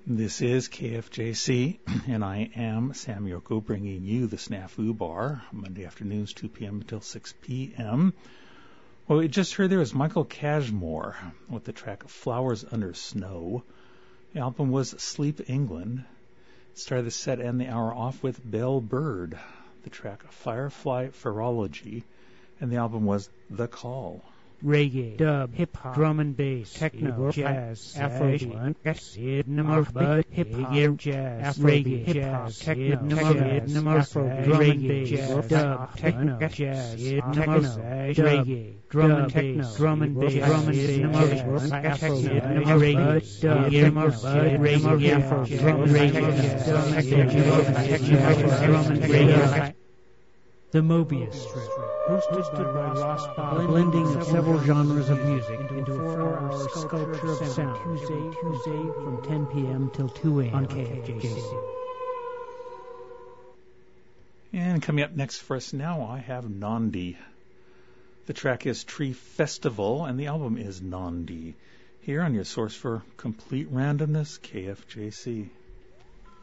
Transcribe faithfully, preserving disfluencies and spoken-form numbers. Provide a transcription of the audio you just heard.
This is K F J C, and I am Sam Yoko, bringing you the Snafu Bar, Monday afternoons, two p.m. until six p.m. Well, we just heard there was Michael Cashmore with the track Flowers Under Snow. The album was Sleep England. It started the set and the hour off with Bell Bird, the track Firefly Phrenology, and the album was The Call. Reggae, dub, hip-hop, drum and bass, techno, jazz, afrobeat, hip-hop, hip-hop, jazz, reggae, hip-hop, techno, afro, drum and bass, dub, techno, jazz, techno, reggae, drum and bass, drum and bass, drum and bass, afro, reggae, dub, reggae, afro, drum and reggae, drum and reggae. The Mobius Strip, hosted by Ross Bob, blending of several genres of music into a four-hour sculpture of sound, Tuesday, Tuesday from ten p.m. till two a.m. on K F J C. And coming up next for us now, I have Nandi. The track is Tree Festival, and the album is Nandi. Here on your source for complete randomness, K F J C.